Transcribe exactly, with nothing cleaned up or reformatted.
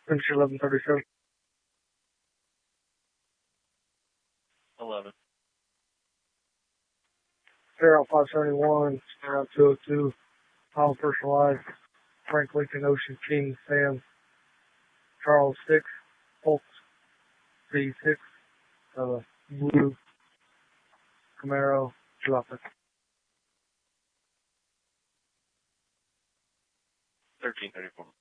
Finish eleven thirty-seven. eleven. Farrell five seventy-one, Sparrow two oh two, Tom Personalized, Frank Lincoln, Ocean King, Sam, Charles six, Folks C six, uh, Blue, Camaro, Jalapa. thirteen thirty-four.